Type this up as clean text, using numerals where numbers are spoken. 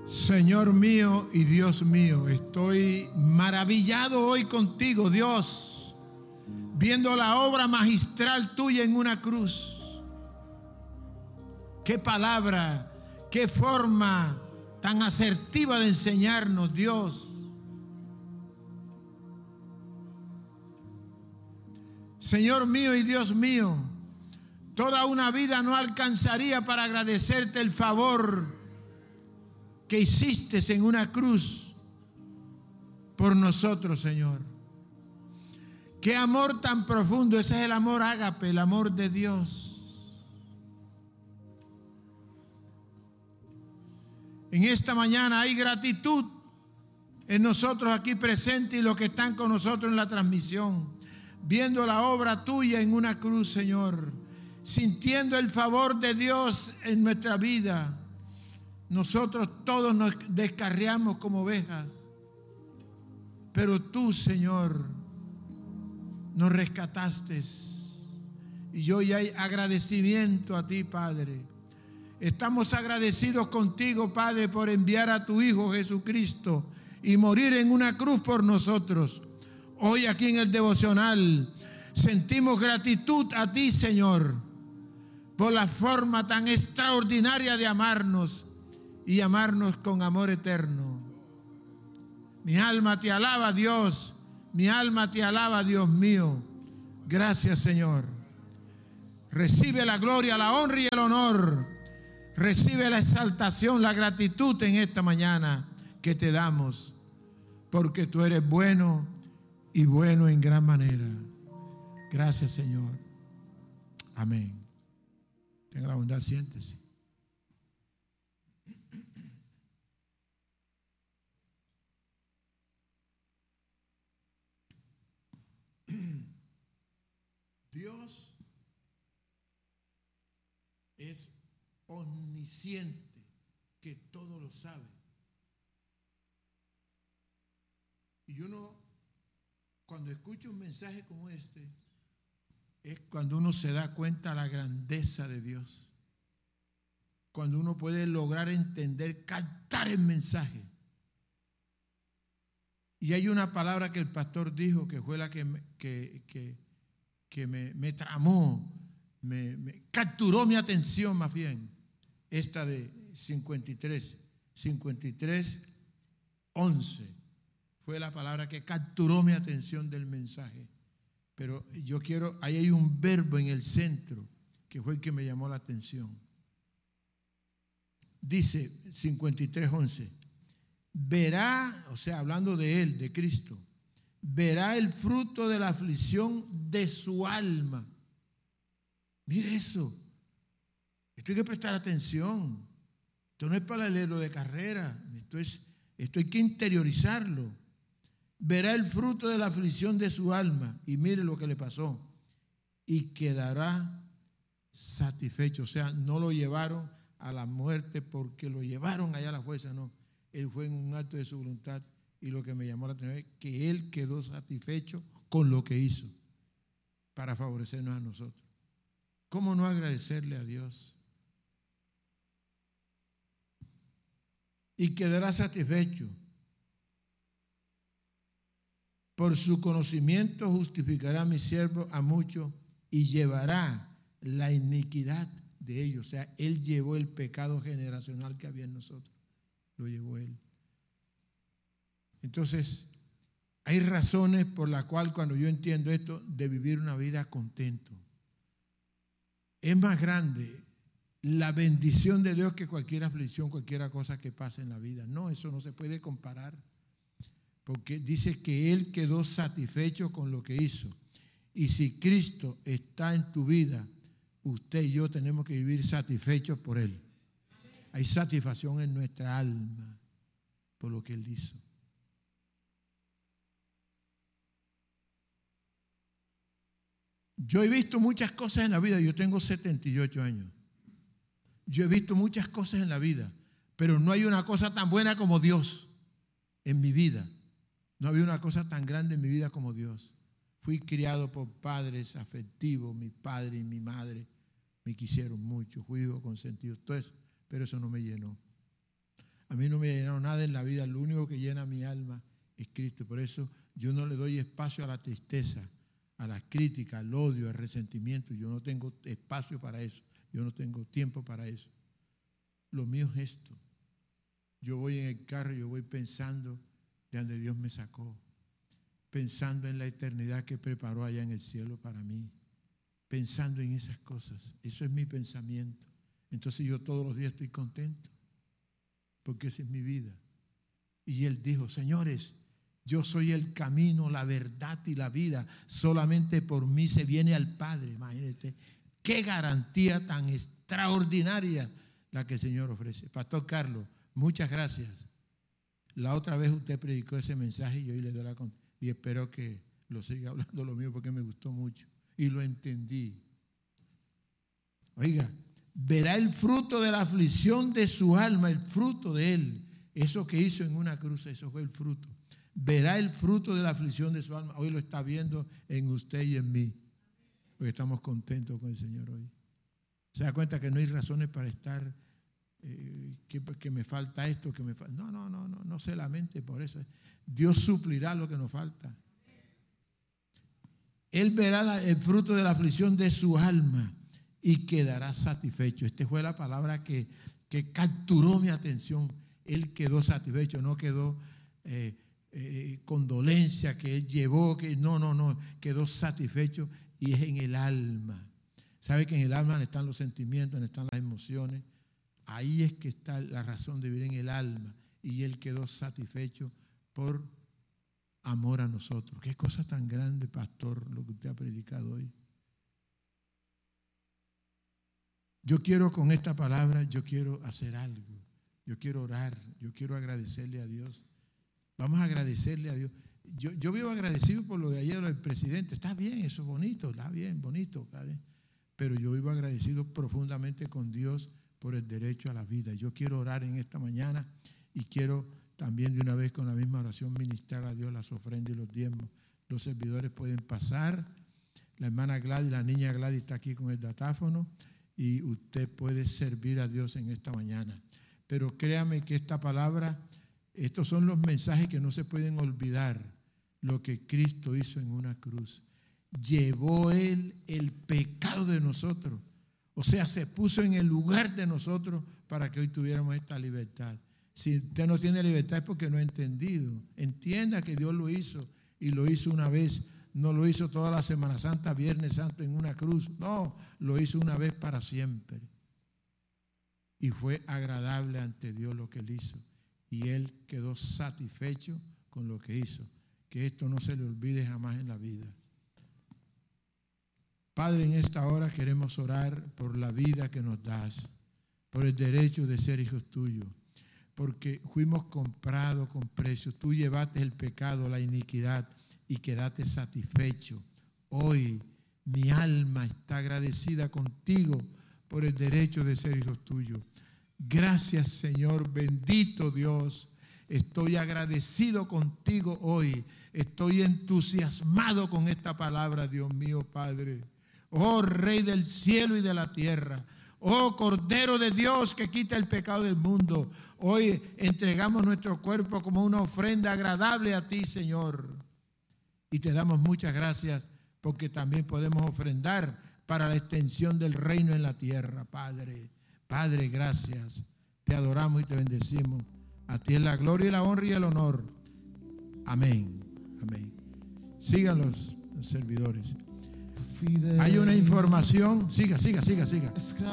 Señor mío y Dios mío, estoy maravillado hoy contigo, Dios, viendo la obra magistral tuya en una cruz. Qué palabra, qué forma tan asertiva de enseñarnos, Dios. Señor mío y Dios mío, toda una vida no alcanzaría para agradecerte el favor que hiciste en una cruz por nosotros, Señor. Qué amor tan profundo, ese es el amor ágape, el amor de Dios. En esta mañana hay gratitud en nosotros aquí presentes y los que están con nosotros en la transmisión, viendo la obra tuya en una cruz, Señor, sintiendo el favor de Dios en nuestra vida. Nosotros todos nos descarriamos como ovejas, pero tú, Señor, nos rescataste. Y yo ya hay agradecimiento a ti, Padre. Estamos agradecidos contigo, Padre, por enviar a tu Hijo Jesucristo y morir en una cruz por nosotros. Hoy aquí en el devocional sentimos gratitud a ti, Señor, por la forma tan extraordinaria de amarnos y amarnos con amor eterno. Mi alma te alaba, Dios. Mi alma te alaba, Dios mío. Gracias, Señor. Recibe la gloria, la honra y el honor. Recibe la exaltación, la gratitud en esta mañana que te damos, porque tú eres bueno y bueno en gran manera. Gracias, Señor. Amén. Tenga la bondad, siéntese. Dios es omnisciente, que todo lo sabe. Y uno, cuando escucha un mensaje como este, es cuando uno se da cuenta de la grandeza de Dios. Cuando uno puede lograr entender, captar el mensaje. Y hay una palabra que el pastor dijo, que fue la que me tramó, me capturó mi atención más bien. Esta de 53:11 fue la palabra que capturó mi atención del mensaje. Pero yo quiero, ahí hay un verbo en el centro que fue el que me llamó la atención. Dice 53:11, verá, o sea, hablando de él, de Cristo, verá el fruto de la aflicción de su alma. Mire eso. Esto hay que prestar atención. Esto no es para leerlo de carrera. Esto hay que interiorizarlo. Verá el fruto de la aflicción de su alma. Y mire lo que le pasó. Y quedará satisfecho. O sea, no lo llevaron a la muerte porque lo llevaron allá a la fuerza. No. Él fue en un acto de su voluntad. Y lo que me llamó la atención es que él quedó satisfecho con lo que hizo para favorecernos a nosotros. ¿Cómo no agradecerle a Dios? Y quedará satisfecho. Por su conocimiento justificará a mi siervo a muchos y llevará la iniquidad de ellos. O sea, él llevó el pecado generacional que había en nosotros. Lo llevó él. Entonces, hay razones por las cuales cuando yo entiendo esto de vivir una vida contento. Es más grande la bendición de Dios que cualquier aflicción, cualquier cosa que pase en la vida. No, eso no se puede comparar. Porque dice que Él quedó satisfecho con lo que hizo. Y si Cristo está en tu vida, usted y yo tenemos que vivir satisfechos por Él. Hay satisfacción en nuestra alma por lo que Él hizo. Yo he visto muchas cosas en la vida. Yo tengo 78 años. Yo he visto muchas cosas en la vida, pero no hay una cosa tan buena como Dios en mi vida. No había una cosa tan grande en mi vida como Dios. Fui criado por padres afectivos, mi padre y mi madre me quisieron mucho, fui hijo consentido, todo eso, pero eso no me llenó. A mí no me ha llenado nada en la vida. Lo único que llena mi alma es Cristo. Por eso yo no le doy espacio a la tristeza, a la crítica, al odio, al resentimiento. Yo no tengo espacio para eso. Yo no tengo tiempo para eso. Lo mío es esto. Yo voy en el carro, yo voy pensando de donde Dios me sacó, pensando en la eternidad que preparó allá en el cielo para mí, pensando en esas cosas. Eso es mi pensamiento. Entonces yo todos los días estoy contento, porque esa es mi vida. Y Él dijo: señores, yo soy el camino, la verdad y la vida. Solamente por mí se viene al Padre. Imagínate qué garantía tan extraordinaria la que el Señor ofrece. Pastor Carlos, muchas gracias. La otra vez usted predicó ese mensaje y hoy le doy la contestación. Y espero que lo siga hablando lo mío, porque me gustó mucho y lo entendí. Oiga, verá el fruto de la aflicción de su alma, el fruto de Él. Eso que hizo en una cruz, eso fue el fruto. Verá el fruto de la aflicción de su alma. Hoy lo está viendo en usted y en mí, porque estamos contentos con el Señor hoy. Se da cuenta que no hay razones para estar, que me falta esto, que me falta. No se lamente por eso. Dios suplirá lo que nos falta. Él verá el fruto de la aflicción de su alma y quedará satisfecho. Esta fue la palabra que capturó mi atención. Él quedó satisfecho, no quedó con dolencia que él llevó, no, quedó satisfecho, y es en el alma. ¿Sabe que en el alma están los sentimientos, están las emociones? Ahí es que está la razón de vivir, en el alma. Y Él quedó satisfecho por amor a nosotros. Qué cosa tan grande, pastor, lo que usted ha predicado hoy. Yo quiero, con esta palabra, yo quiero hacer algo. Yo quiero orar, yo quiero agradecerle a Dios. Vamos a agradecerle a Dios. Yo vivo agradecido por lo de ayer del presidente. Está bien, eso es bonito, está bien, bonito, está bien. Pero yo vivo agradecido profundamente con Dios por el derecho a la vida. Yo quiero orar en esta mañana y quiero también de una vez con la misma oración ministrar a Dios las ofrendas y los diezmos. Los servidores pueden pasar. La hermana Gladys, la niña Gladys está aquí con el datáfono y usted puede servir a Dios en esta mañana. Pero créame que esta palabra, estos son los mensajes que no se pueden olvidar. Lo que Cristo hizo en una cruz. Llevó Él el pecado de nosotros. O sea, se puso en el lugar de nosotros para que hoy tuviéramos esta libertad. Si usted no tiene libertad es porque no ha entendido. Entienda que Dios lo hizo, y lo hizo una vez. No lo hizo toda la Semana Santa, Viernes Santo en una cruz. No, lo hizo una vez para siempre. Y fue agradable ante Dios lo que Él hizo. Y Él quedó satisfecho con lo que hizo. Que esto no se le olvide jamás en la vida. Padre, en esta hora queremos orar por la vida que nos das, por el derecho de ser hijos tuyos, porque fuimos comprados con precio. Tú llevaste el pecado, la iniquidad, y quedaste satisfecho. Hoy mi alma está agradecida contigo por el derecho de ser hijos tuyos. Gracias, Señor, bendito Dios. Estoy agradecido contigo hoy. Estoy entusiasmado con esta palabra, Dios mío, Padre. Oh, Rey del cielo y de la tierra. Oh, Cordero de Dios que quita el pecado del mundo. Hoy entregamos nuestro cuerpo como una ofrenda agradable a ti, Señor. Y te damos muchas gracias porque también podemos ofrendar para la extensión del reino en la tierra, Padre. Padre, gracias. Te adoramos y te bendecimos. A ti es la gloria y la honra y el honor. Amén. Amén. Sigan los servidores. Hay una información. Siga.